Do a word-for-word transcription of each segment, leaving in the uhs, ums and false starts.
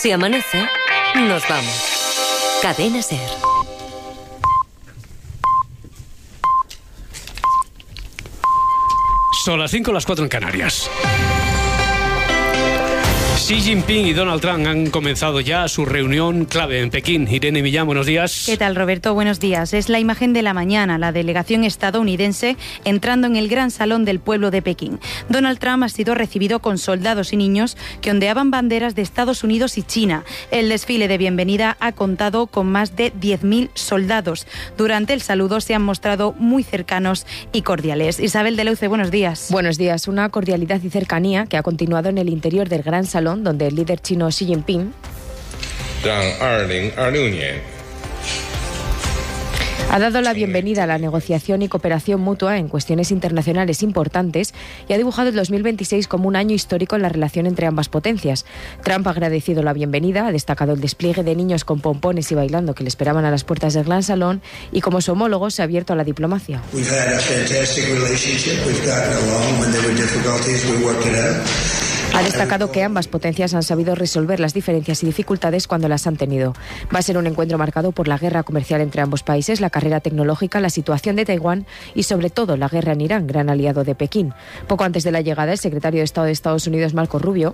Si amanece, nos vamos. Cadena SER. Son las cinco, las cuatro en Canarias. Xi Jinping y Donald Trump han comenzado ya su reunión clave en Pekín. Irene Millán, buenos días. ¿Qué tal, Roberto? Buenos días. Es la imagen de la mañana, la delegación estadounidense entrando en el gran salón del pueblo de Pekín. Donald Trump ha sido recibido con soldados y niños que ondeaban banderas de Estados Unidos y China. El desfile de bienvenida ha contado con más de diez mil soldados. Durante el saludo se han mostrado muy cercanos y cordiales. Isabel de Leuce, buenos días. Buenos días. Una cordialidad y cercanía que ha continuado en el interior del gran salón, donde el líder chino Xi Jinping ha dado la bienvenida a la negociación y cooperación mutua en cuestiones internacionales importantes y ha dibujado el dos mil veintiséis como un año histórico en la relación entre ambas potencias. Trump ha agradecido la bienvenida, ha destacado el despliegue de niños con pompones y bailando que le esperaban a las puertas del gran salón y, como su homólogo, se ha abierto a la diplomacia. Ha destacado que ambas potencias han sabido resolver las diferencias y dificultades cuando las han tenido. Va a ser un encuentro marcado por la guerra comercial entre ambos países, la carrera tecnológica, la situación de Taiwán y, sobre todo, la guerra en Irán, gran aliado de Pekín. Poco antes de la llegada, el secretario de Estado de Estados Unidos, Marco Rubio,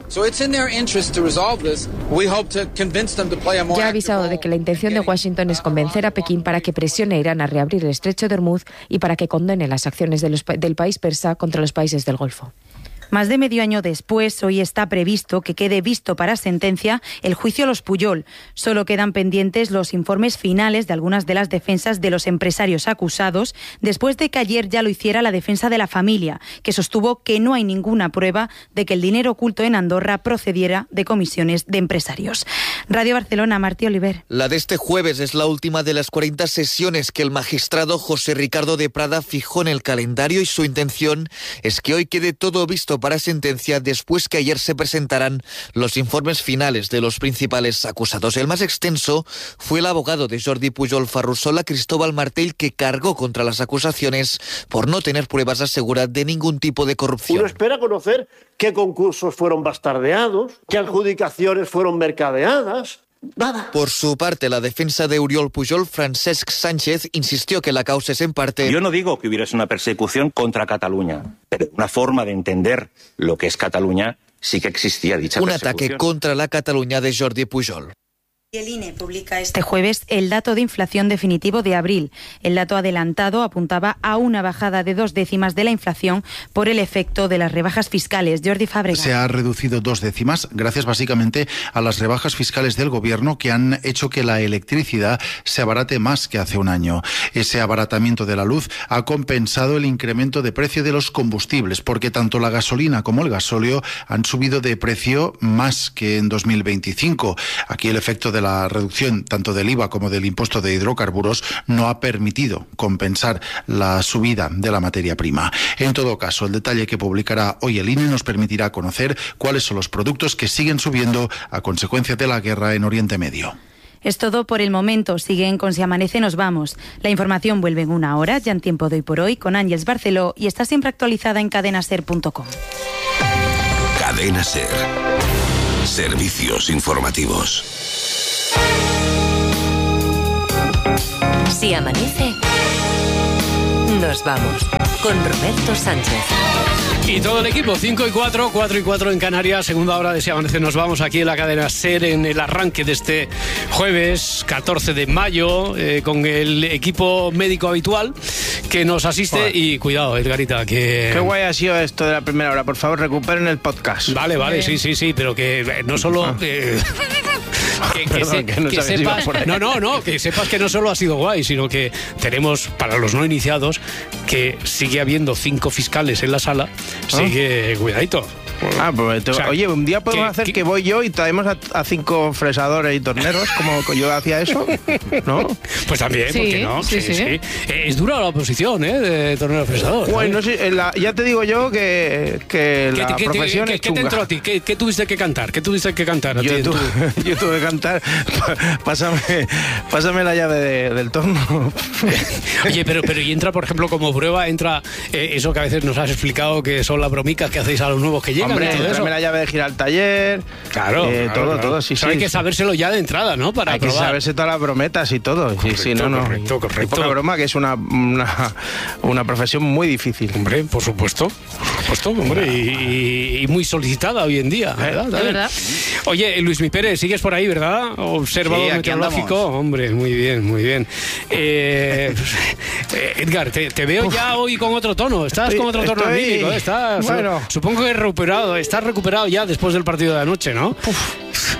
ya ha avisado de que la intención de Washington es convencer a Pekín para que presione a Irán a reabrir el estrecho de Hormuz y para que condene las acciones de los, del país persa contra los países del Golfo. Más de medio año después, hoy está previsto que quede visto para sentencia el juicio a los Pujol. Solo quedan pendientes los informes finales de algunas de las defensas de los empresarios acusados, después de que ayer ya lo hiciera la defensa de la familia, que sostuvo que no hay ninguna prueba de que el dinero oculto en Andorra procediera de comisiones de empresarios. Radio Barcelona, Martí Oliver. La de este jueves es la última de las cuarenta sesiones que el magistrado José Ricardo de Prada fijó en el calendario, y su intención es que hoy quede todo visto para sentencia después que ayer se presentaran los informes finales de los principales acusados. El más extenso fue el abogado de Jordi Pujol Ferrusola, Cristóbal Martell, que cargó contra las acusaciones por no tener pruebas, asegura, de ningún tipo de corrupción. Uno espera conocer qué concursos fueron bastardeados, qué adjudicaciones fueron mercadeadas. Nada. Por su parte, la defensa de Oriol Pujol, Francesc Sánchez, insistió que la causa es en parte... Yo no digo que hubiera una persecución contra Cataluña, pero una forma de entender lo que es Cataluña sí que existía dicha un persecución. ataque contra la Cataluña de Jordi Pujol. El I N E publica este jueves el dato de inflación definitivo de abril. El dato adelantado apuntaba a una bajada de dos décimas de la inflación por el efecto de las rebajas fiscales. Jordi Fábregas. Se ha reducido dos décimas gracias básicamente a las rebajas fiscales del Gobierno, que han hecho que la electricidad se abarate más que hace un año. Ese abaratamiento de la luz ha compensado el incremento de precio de los combustibles, porque tanto la gasolina como el gasóleo han subido de precio más que en dos mil veinticinco. Aquí el efecto de la reducción tanto del I V A como del impuesto de hidrocarburos no ha permitido compensar la subida de la materia prima. En todo caso, el detalle que publicará hoy el I N E nos permitirá conocer cuáles son los productos que siguen subiendo a consecuencia de la guerra en Oriente Medio. Es todo por el momento. Siguen con Si Amanece, nos vamos. La información vuelve en una hora, ya en Tiempo de Hoy por Hoy, con Ángeles Barceló, y está siempre actualizada en cadena ser punto com. Cadena SER. Servicios informativos. Si amanece, nos vamos con Roberto Sánchez. Y todo el equipo, cinco y cuatro, cuatro y cuatro en Canarias, segunda hora de Si Amanece. Nos vamos aquí en la cadena SER en el arranque de este jueves catorce de mayo eh, con el equipo médico habitual que nos asiste. Joder. Y cuidado, Edgarita, que... Qué guay ha sido esto de la primera hora. Por favor, recuperen el podcast. Vale, vale, sí, sí, sí, pero que no solo... Eh... Que, que, Perdón, se, que no, que sepas, no, no, no, que sepas que no solo ha sido guay, sino que tenemos, para los no iniciados, que sigue habiendo cinco fiscales en la sala. ¿Oh? Sigue, cuidadito. Ah, pues te, o sea, oye, un día podemos que, hacer que, que voy yo y traemos a, a cinco fresadores y torneros, como yo hacía eso, ¿no? Pues también, sí, ¿por qué no? Sí, sí, sí. sí. Es dura la oposición, ¿eh? De tornero fresador. Bueno, ¿eh? Sí, la, ya te digo yo que, que la ¿Qué, profesión qué, es ¿Qué chunga. te entró a ti? ¿Qué, ¿Qué tuviste que cantar? ¿Qué tuviste que cantar? Yo, tu... yo tuve que cantar. Pásame, pásame la llave de, del torno. Oye, pero, pero y entra, por ejemplo, como prueba, entra eh, eso que a veces nos has explicado, que son las bromicas que hacéis a los nuevos que llegan. Hombre, todo eso. tráeme la llave de girar al taller. Claro, eh, claro, todo, claro. todo, sí, Eso sí. hay que sabérselo ya de entrada, ¿no? Para Hay probar. que saberse todas las brometas y todo. Correcto, sí, sí, no, no. correcto, correcto. Y poca broma, que es una, una, una profesión muy difícil. Hombre, por supuesto, por supuesto, hombre, y, y muy solicitada hoy en día, ¿verdad? De verdad. Oye, Luis Mi Pérez, sigues por ahí, ¿verdad? Observador Sí, aquí meteorológico. andamos. Hombre, muy bien, muy bien. Eh, eh, Edgar, te, te veo Uf. ya hoy con otro tono. Estás Estoy, con otro tono estoy... anímico. ¿eh? Estás, bueno. Supongo que recuperado. Estás recuperado ya después del partido de anoche, ¿no? Uf.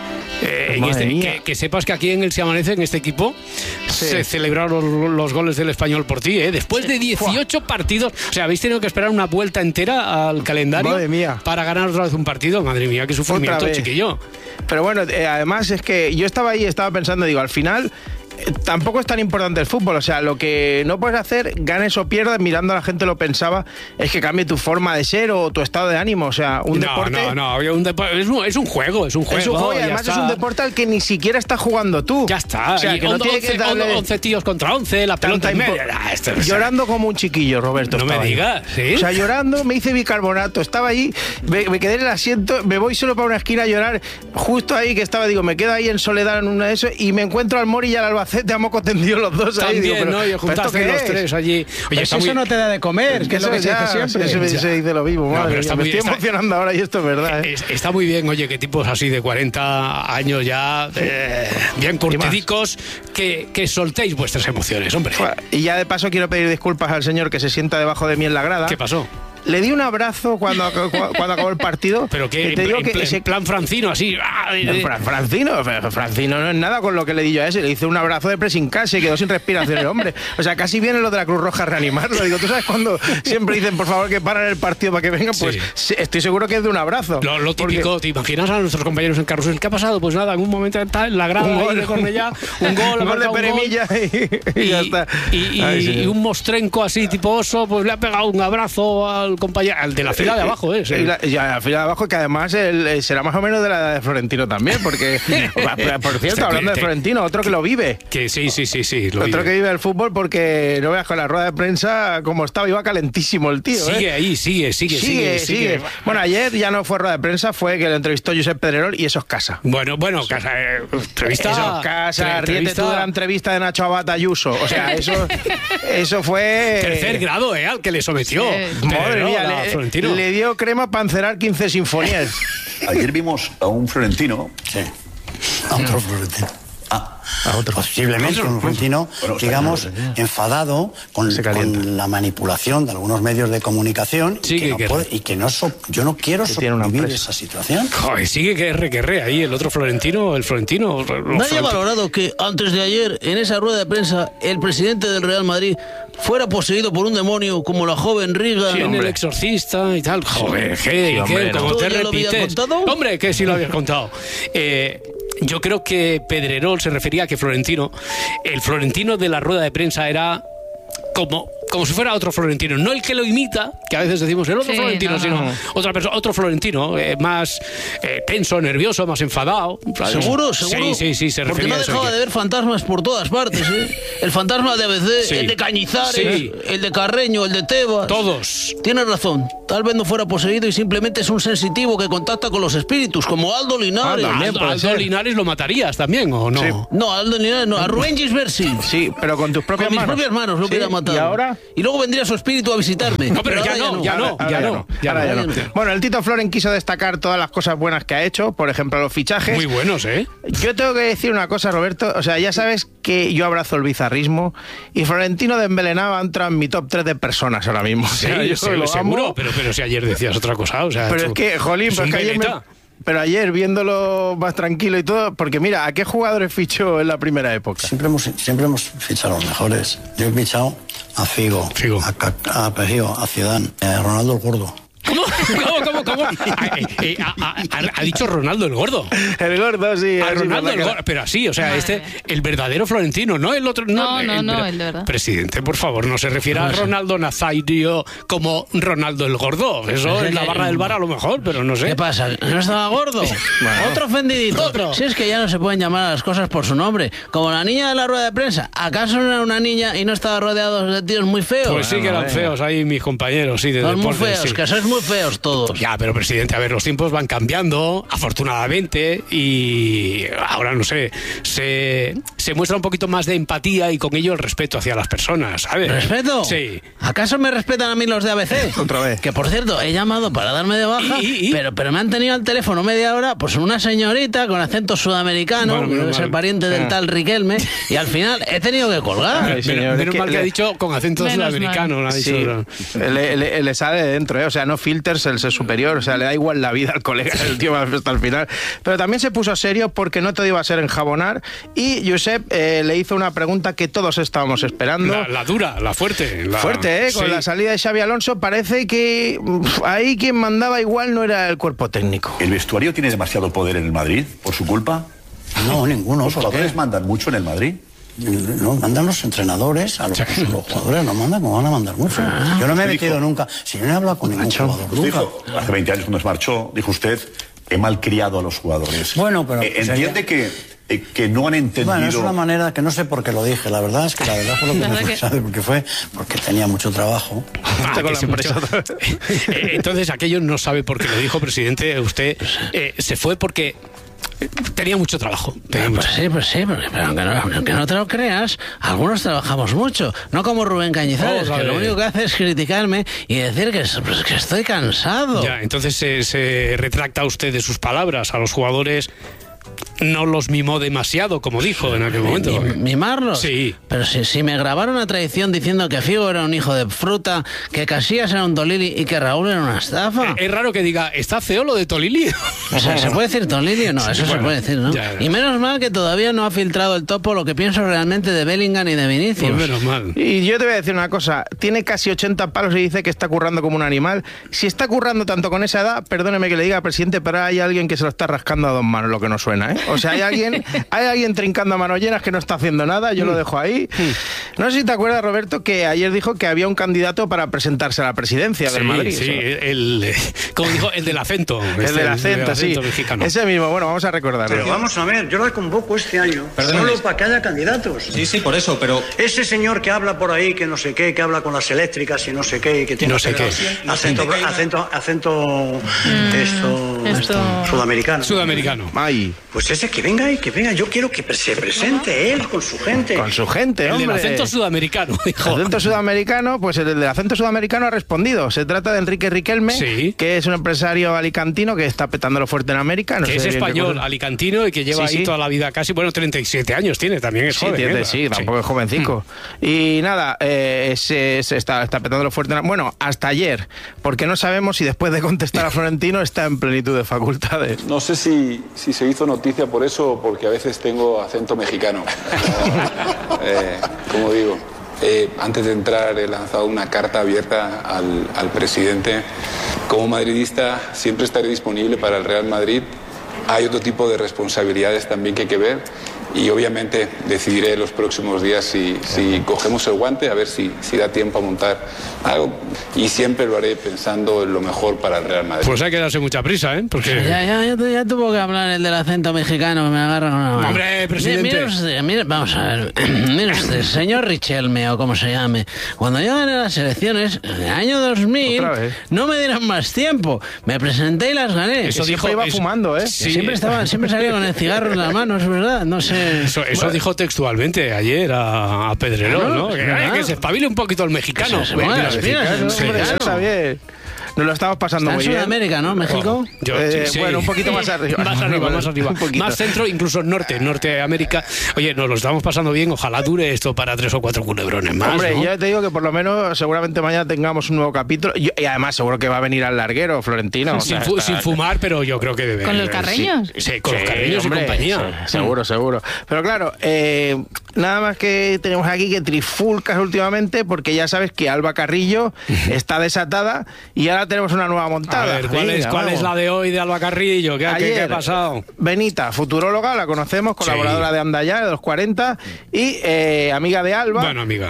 Eh, y este, que, que sepas que aquí en el Se Amanece, en este equipo, sí. se celebraron los, los goles del Español por ti, ¿eh? Después de dieciocho Fua. partidos. O sea, habéis tenido que esperar una vuelta entera al calendario Madre mía. para ganar otra vez un partido. Madre mía, qué sufrimiento, chiquillo. Pero bueno, eh, además es que yo estaba ahí, estaba pensando, digo, al final... Tampoco es tan importante el fútbol, o sea, lo que no puedes hacer, ganes o pierdas, mirando a la gente lo pensaba, es que cambie tu forma de ser o tu estado de ánimo, o sea, un no, deporte... No, no, no, un depo es, un, es un juego, es un juego. Es un juego y además es un deporte al que ni siquiera estás jugando tú. Ya está, o sea, y que no tiene que darle... once tíos contra once, la pelota en medio. Esto, llorando como un chiquillo, Roberto. No me digas, ¿sí? O sea, llorando, me hice bicarbonato, estaba ahí, me, me quedé en el asiento, me voy solo para una esquina a llorar, justo ahí que estaba, digo, me quedo ahí en soledad en una de eso y me encuentro al Mori y al Albacete a moco tendido los dos ahí. También, digo, pero, ¿no? Y juntaste los tres allí. Oye, eso, muy... eso no te da de comer, que es lo que se dice siempre. Eso se, se dice lo mismo, madre, no, pero está me muy, estoy está, emocionando ahora y esto es verdad. ¿eh? Está muy bien, oye, que tipos así de cuarenta años ya, eh, bien curtidicos, que, que soltéis vuestras emociones, hombre. Y ya de paso quiero pedir disculpas al señor que se sienta debajo de mí en la grada. ¿Qué pasó? Le di un abrazo cuando, cuando acabó el partido. Pero que, te digo en, que ese plan Francino, así. Francino, Francino no es nada con lo que le di yo a ese. Le hice un abrazo de pressing casi, quedó sin respiración el hombre. O sea, casi viene lo de la Cruz Roja a reanimarlo. Digo, ¿tú sabes cuando siempre dicen, por favor, que paren el partido para que vengan? Pues sí. estoy seguro que es de un abrazo. Lo, lo típico, porque... ¿te imaginas a nuestros compañeros en carrusel? ¿Qué ha pasado? Pues nada, en un momento está en la grada un gol, de Cornellá, un gol, un gol de Peremilla y, y ya está. Y, y, Ay, sí. y un mostrenco así, tipo oso, pues le ha pegado un abrazo al compañero, al de la fila de abajo, ¿eh? Sí. La, ya, la fila de abajo, que además el, será más o menos de la edad de Florentino también, porque, por cierto, hablando de Florentino, otro que lo vive. Que sí, sí, sí, sí. Lo otro vive. que vive el fútbol, porque no veas con la rueda de prensa como estaba, iba calentísimo el tío. Sigue ¿eh? ahí, sigue, sigue, sigue, sigue, sigue. Bueno, ayer ya no fue rueda de prensa, fue que lo entrevistó Josep Pedrerol y eso es casa. Bueno, bueno, sí. casa, eh, entrevista. Eso es casa, ríete tú de la entrevista de Nacho Abad Ayuso. O sea, eso, eso fue... Tercer grado, ¿eh? Al que le sometió. Sí. Madre mía, le, le dio crema para encerar quince sinfonías. Ayer vimos a un florentino. Sí. A otro florentino. Ah, a otro. Posiblemente un florentino, bueno, digamos, enfadado con, con la manipulación de algunos medios de comunicación sí, y que, que no puede, y que no so, yo no quiero sobrevivir esa situación. Joder, sigue que erre, que erre ahí el otro florentino, el florentino. Nadie ha valorado que antes de ayer, en esa rueda de prensa, el presidente del Real Madrid fuera poseído por un demonio como la joven Riga. Sí, en el exorcista y tal. Joder, ¿qué? Sí, ¿qué? ¿Cómo te repites? Hombre, que sí lo habías contado. Eh... Yo creo que Pedrerol se refería a que Florentino, el Florentino de la rueda de prensa era como, como si fuera otro Florentino, no el que lo imita, que a veces decimos el otro sí, Florentino, no, sino no. otra persona, otro Florentino, eh, más eh, tenso, nervioso, más enfadado. ¿Seguro? ¿Seguro? Sí, sí, sí, se Porque refería no a eso. dejaba de ver fantasmas por todas partes, ¿eh? El fantasma de A B C, sí. el de Cañizares, sí. el de Carreño, el de Tebas. Todos. Tienes razón, tal vez no fuera poseído y simplemente es un sensitivo que contacta con los espíritus, como Aldo Linares. Ah, Aldo, Aldo Linares lo matarías también, ¿o no? Sí. No, Aldo Linares no, a Rubén Gisbersi. Sí, pero con tus propias con manos. Con mis propias manos lo hubiera sí. matado. ¿Y ahora? Y luego vendría su espíritu a visitarme. No, pero, pero ya, no, ya, no, ya, no, ya, no, ya, no, ya no. Bueno, el Tito Floren quiso destacar todas las cosas buenas que ha hecho, por ejemplo, los fichajes. Muy buenos, ¿eh? Yo tengo que decir una cosa, Roberto, o sea, ya sabes que yo abrazo el bizarrismo y Florentino de Envenenado entra en mi top tres de personas ahora mismo. Sí, o sea, yo sí, lo seguro, pero, pero si ayer decías otra cosa, o sea... Pero tú, es que, jolín, es pues que ayer me... Pero ayer, viéndolo más tranquilo y todo, porque mira, ¿a qué jugadores fichó en la primera época? Siempre hemos, siempre hemos fichado a los mejores. Yo he fichado a Figo, Figo. a, a Pejío, a Zidane, a Ronaldo el Gordo. ¿Cómo? ¿Cómo? ¿Cómo? ¿Cómo? Eh, ha, ha, ha dicho Ronaldo el Gordo. El Gordo, sí. A Ronaldo el Gordo, pero así, o sea, Madre. este, el verdadero Florentino, no el otro. No, no, el, no, el de verdad. Presidente, por favor, no se refiera a Ronaldo Nazario como Ronaldo el Gordo. Eso en la barra del bar a lo mejor, pero no sé. ¿Qué pasa? ¿No estaba gordo? Bueno. Otro ofendidito. Otro. Si es que ya no se pueden llamar a las cosas por su nombre. Como la niña de la rueda de prensa. ¿Acaso no era una niña y no estaba rodeado de tíos muy feos? Pues sí que eran feos ahí mis compañeros, sí, de Son deportes, muy feos, sí. que sois muy muy feos todos. Ya, pero presidente, a ver, los tiempos van cambiando, afortunadamente, y ahora, no sé, se, se muestra un poquito más de empatía y con ello el respeto hacia las personas, ¿sabes? ¿Respeto? Sí. ¿Acaso me respetan a mí los de A B C? Otra vez. Que, por cierto, he llamado para darme de baja, ¿Y, y, y? Pero, pero me han tenido al teléfono media hora, pues una señorita con acento sudamericano, bueno, que debe ser pariente del tal Riquelme, y al final he tenido que colgar. Ay, señor, menos menos que mal que le... ha dicho con acento Menos sudamericano, no ha dicho. Sí, No. le, le, le sale de dentro, ¿eh? O sea, no filters el ser superior, o sea, le da igual la vida al colega, el tío va hasta el final. Pero también se puso serio porque no todo iba a ser enjabonar y Josep eh, le hizo una pregunta que todos estábamos esperando. La, la dura, la fuerte. La... Fuerte, ¿eh? Con sí. la salida de Xabi Alonso parece que uf, ahí quien mandaba igual no era el cuerpo técnico. ¿El vestuario tiene demasiado poder en el Madrid por su culpa? No, ninguno. ¿Los jugadores mandan mucho en el Madrid? No, mandan los entrenadores, a los, los jugadores no mandan, como van a mandar mucho. Ah, yo no me he metido dijo, nunca, si yo no he hablado con ningún Nacho, jugador nunca. Dijo, hace veinte años cuando se marchó, dijo usted, he malcriado a los jugadores. Bueno, pero... Eh, ¿Entiende que, eh, que no han entendido...? Bueno, es una manera que no sé por qué lo dije, la verdad es que la verdad fue lo que me fue, ¿sabe? Porque fue porque tenía mucho trabajo. Ah, con la empresa. Entonces, aquello no sabe por qué lo dijo, presidente. Usted eh, se fue porque... tenía mucho trabajo. Tenía Pues mucho. sí, pues sí, porque, pero aunque no, aunque no te lo creas, algunos trabajamos mucho. No como Rubén Cañizares, Vamos a que lo ver. único que hace es criticarme y decir que, pues, que estoy cansado. Ya, entonces se, se retracta usted de sus palabras. A los jugadores no los mimó demasiado, como dijo en aquel momento. ¿Mi- ¿Mimarlos? Sí. Pero si, si me grabaron a traición diciendo que Figo era un hijo de fruta, que Casillas era un Tolili y que Raúl era una estafa. Es raro que diga, ¿está feo lo de Tolili? O sea, ¿se puede decir Tolili o no? Sí, Eso bueno, se puede decir, ¿no? ya, ya. Y menos mal que todavía no ha filtrado el topo lo que pienso realmente de Bellingham y de Vinicius. Pues menos mal. Y yo te voy a decir una cosa, tiene casi ochenta palos y dice que está currando como un animal. Si está currando tanto con esa edad, perdóneme que le diga, presidente, pero hay alguien que se lo está rascando a dos manos, lo que no suena, ¿eh? O sea, hay alguien, hay alguien trincando a manos llenas que no está haciendo nada, yo lo dejo ahí. No sé si te acuerdas, Roberto, que ayer dijo que había un candidato para presentarse a la presidencia del Sí, Madrid. sí, el, eh, como dijo, el del acento. El este, del acento, sí. mexicano. Ese mismo, bueno, vamos a recordarlo. Pero vamos a ver, yo la convoco este año solo para que haya candidatos. Sí, sí, por eso, pero... Ese señor que habla por ahí, que no sé qué, que habla con las eléctricas y no sé qué, que tiene No sé qué. acento, acento, acento, esto, esto- sudamericano. Sudamericano. Ay, Pues ese que venga y que venga, yo quiero que se presente él con su gente. con su gente, El del hombre. acento sudamericano, dijo. Acento sudamericano, pues el del acento sudamericano ha respondido. Se trata de Enrique Riquelme, Sí. que es un empresario alicantino que está petándolo fuerte en América. No Que sé es bien qué español, cosa. alicantino, y que lleva Sí, ahí sí. toda la vida casi, bueno, treinta y siete años tiene, también es Sí, joven. tiene- ¿eh? sí, tampoco es jovencico. Y nada, eh, se, se está, está petándolo fuerte. en- Bueno, hasta ayer, porque no sabemos si después de contestar a Florentino está en plenitud de facultades. No sé si, si se hizo noticia por eso o porque a veces tengo acento mexicano. Eh, como digo, eh, antes de entrar he lanzado una carta abierta al, al presidente. Como madridista siempre estaré disponible para el Real Madrid. Hay otro tipo de responsabilidades también que hay que ver y obviamente decidiré en los próximos días si, si cogemos el guante, a ver si, si da tiempo a montar algo y siempre lo haré pensando en lo mejor para el Real Madrid. Pues hay que darse mucha prisa, ¿eh? Porque... Ya, ya, ya, tu- ya tuvo que hablar el del acento mexicano, que me agarra con una mano. Hombre, presidente. Mire, mire usted, mire, vamos a ver, mire usted, señor Richelme, o como se llame, cuando yo gané las elecciones, en el año dos mil, Otra vez. no me dieron más tiempo, me presenté y las gané. Eso Que dijo- siempre iba eso- fumando, ¿eh? Sí. Siempre estaba, siempre salía con el cigarro en la mano, es verdad, no sé. Eso, eso dijo textualmente ayer a, a Pedrerol, Claro, ¿no? es Que, verdad. ay, que se espabile un poquito el mexicano. Que se- se Güey, mueva mira, las pilas, mexicano, el sí. Hombre, mexicano. eso está bien. Nos lo estamos pasando Está en muy bien. Sudamérica, ¿no? México. Yo, Eh, sí, sí. bueno, un poquito más arriba. Más arriba, más arriba. Un poquito. Más centro, incluso norte, Norteamérica. Oye, nos lo estamos pasando bien. Ojalá dure esto para tres o cuatro culebrones más. Hombre, ¿no? yo te digo que por lo menos seguramente mañana tengamos un nuevo capítulo y, y además seguro que va a venir al larguero Florentino. o Sin, sea, fu- está- sin fumar, pero yo creo que debe. ¿Con los carreños? Sí, sí, con los Sí, carreños hombre, y compañía. sí, seguro, seguro. Pero claro, eh, nada más que tenemos aquí que trifulcas últimamente porque ya sabes que Alba Carrillo está desatada y ahora tenemos una nueva A montada. ver, ¿cuál, es, Venga, ¿cuál es vamos. la de hoy de Alba Carrillo? ¿Qué, qué- qué Ayer, ha pasado? Benita, futuróloga, la conocemos, colaboradora Sí. de Andaya, de los cuarenta, y eh, amiga de Alba. Bueno, amiga.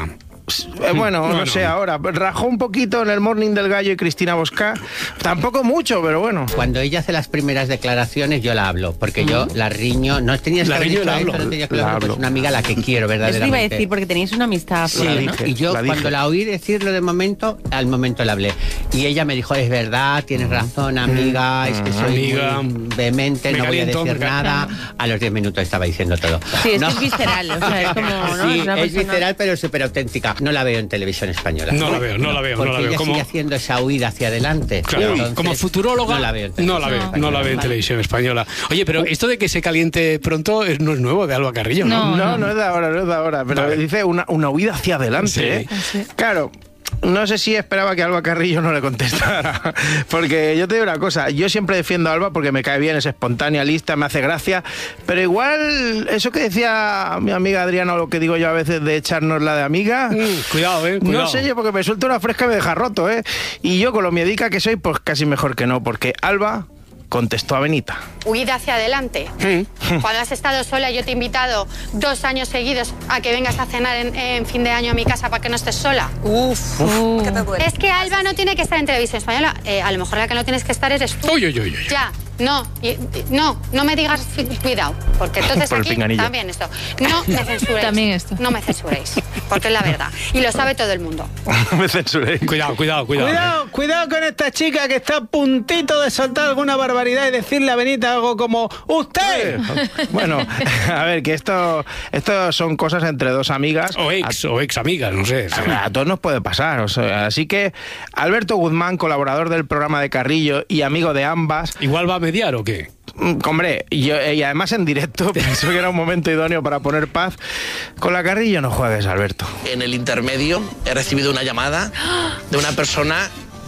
Eh, bueno, bueno, no sé ahora. Rajó un poquito en el Morning del Gallo y Cristina Boscá. Tampoco mucho, pero bueno. Cuando ella hace las primeras declaraciones, yo la hablo, porque yo la riño. No tenías que haber dicho a esto, no tenías que hablar, pues una amiga a la que quiero verdaderamente. Eso iba a decir, porque tenéis una amistad. Sí, ¿no? Y yo la cuando la oí decirlo de momento, al momento la hablé. Y ella me dijo, es verdad, tienes razón, amiga, es que soy amiga, muy vehemente, no voy a decir nada. A los diez minutos estaba diciendo todo. Sí, es no. que es visceral, o sea, es como... ¿no? Sí, es, una es persona... visceral, pero súper auténtica. No la veo en televisión española. No la veo, no la veo. Porque no la veo. ella ¿Cómo? sigue haciendo esa huida hacia adelante. Claro, entonces, como futuróloga, no la veo en televisión no la veo, española, no la veo en ¿vale? televisión española. Oye, pero esto de que se caliente pronto es, no es nuevo de Alba Carrillo, ¿no? No, no, no es de ahora, no es de ahora. Pero vale. Dice una, una huida hacia adelante, sí. ¿eh? Sí. Claro. No sé si esperaba que Alba Carrillo no le contestara, porque yo te digo una cosa, yo siempre defiendo a Alba porque me cae bien, es espontánea, lista, me hace gracia, pero igual eso que decía mi amiga Adriana o lo que digo yo a veces de echarnos la de amiga, mm, cuidado, eh, cuidado. No sé yo, porque me suelto una fresca y me deja roto, ¿eh? Y yo con lo miedica que soy, pues casi mejor que no, porque Alba contestó a Benita. Huida hacia adelante. Sí. Cuando has estado sola, yo te he invitado dos años seguidos a que vengas a cenar en, en fin de año a mi casa para que no estés sola. Uf, Uf. ¿Qué te duele? Es que Alba no tiene que estar en televisión española. Eh, a lo mejor la que no tienes que estar eres tú. Uy, uy, uy, uy. Ya. No, y, y, no, no me digas cuidado, porque entonces Por aquí también esto. No me censuréis. También esto. No me censuréis, porque es la verdad. Y lo sabe todo el mundo. Me censuréis. Cuidado, cuidado, cuidado. Cuidado, cuidado con esta chica que está a puntito de soltar alguna barbaridad y decirle a Benita algo como ¡usted! Bueno, a ver, que esto, esto son cosas entre dos amigas. O ex, a, o ex amigas, no sé. A, a todos nos puede pasar. O sea, así que Alberto Guzmán, colaborador del programa de Carrillo y amigo de ambas... Igual va a mediar o qué. Hombre, y, yo, y además en directo pensó que era un momento idóneo para poner paz. Con la Carrillo no juegues, Alberto. En el intermedio he recibido una llamada de una persona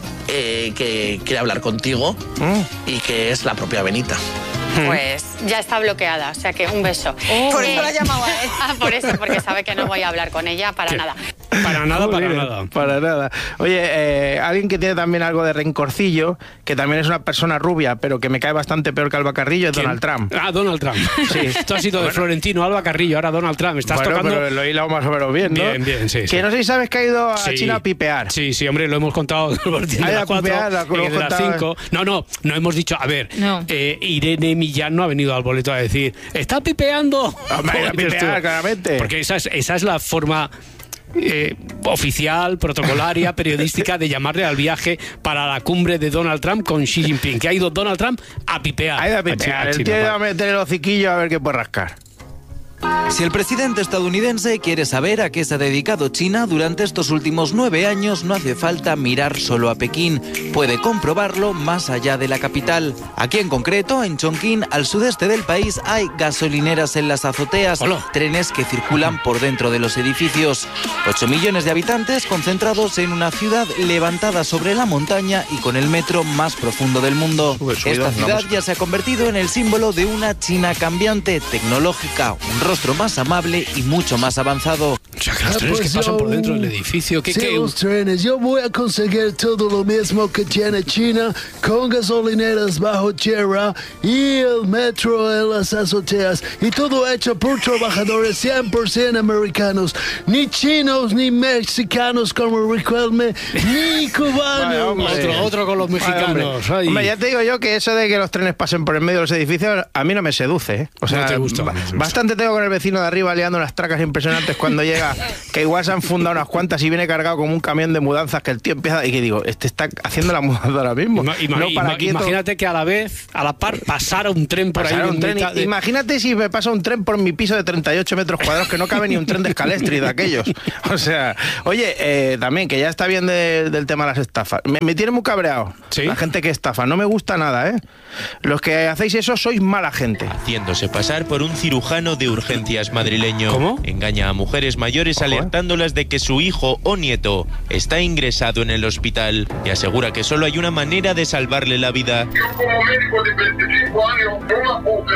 eh, que quiere hablar contigo mm. y que es la propia Benita. Pues ya está bloqueada, o sea que un beso. Oh, por eh. eso la llamaba él. Ah, por eso, porque sabe que no voy a hablar con ella para ¿Qué? nada. Para nada, para Joder, nada. Para nada. Oye, eh, alguien que tiene también algo de rencorcillo, que también es una persona rubia, pero que me cae bastante peor que Alba Carrillo, es ¿Quién? Donald Trump. Ah, Donald Trump. Sí. Esto ha sido de bueno. Florentino, Alba Carrillo, ahora Donald Trump. Estás bueno, tocando... pero lo he hilado más o menos bien, ¿no? Bien, bien, sí. Que sí. no sé si sabes que ha ido a sí. China a pipear. Sí, sí, hombre, lo hemos contado en el boletín de las cuatro, de las cinco. No, no, no hemos dicho... A ver, no. eh, Irene Millán no ha venido al boleto a decir ¡está pipeando! Hombre, a pipear, claramente. Porque esa es, esa es la forma... Eh, oficial, protocolaria, periodística de llamarle al viaje para la cumbre de Donald Trump con Xi Jinping, que ha ido Donald Trump a pipear. Ha ido a pipear, el tío iba a meter el hociquillo a ver qué puede rascar. Si el presidente estadounidense quiere saber a qué se ha dedicado China durante estos últimos nueve años, no hace falta mirar solo a Pekín. Puede comprobarlo más allá de la capital. Aquí en concreto, en Chongqing, al sudeste del país, hay gasolineras en las azoteas, Hola. trenes que circulan por dentro de los edificios. Ocho millones de habitantes concentrados en una ciudad levantada sobre la montaña y con el metro más profundo del mundo. Sube, sube, Esta ciudad vamos. ya se ha convertido en el símbolo de una China cambiante, tecnológica, un rostro más amable y mucho más avanzado. O sea, que los trenes que pasan por dentro del edificio. ¿Qué, Sí, qué? los trenes. Yo voy a conseguir todo lo mismo que tiene China, con gasolineras bajo tierra y el metro en las azoteas. Y todo hecho por trabajadores cien por ciento americanos. Ni chinos, ni mexicanos como Riquelme, ni cubanos. Vale, Otro, otro con los mexicanos. Hombre. Hombre, ya te digo yo que eso de que los trenes pasen por el medio de los edificios a mí no me seduce, ¿eh? O sea, No te gusta, ba- no te gusta. bastante tengo con el vecino de arriba liando unas tracas impresionantes cuando llega, que igual se han fundado unas cuantas y viene cargado como un camión de mudanzas que el tío empieza y que digo, este está haciendo la mudanza ahora mismo. Ima- ima- no para ima- quieto. imagínate que a la vez, a la par, pasara un tren por Pasara ahí. un en tren. mitad de- Imagínate si me pasa un tren por mi piso de treinta y ocho metros cuadrados, que no cabe ni un tren de Scalestri de aquellos. O sea, oye, eh, también, que ya está bien de- del tema de las estafas. Me, me tiene muy cabreado la gente que estafa. No me gusta nada, ¿eh? Los que hacéis eso sois mala gente. Haciéndose pasar por un cirujano de urgencias madrileño. ¿Cómo? Engaña a mujeres mayores Ojo, ¿eh? alertándolas de que su hijo o nieto está ingresado en el hospital y asegura que solo hay una manera de salvarle la vida. Yo como médico de veinticinco años, no la puedo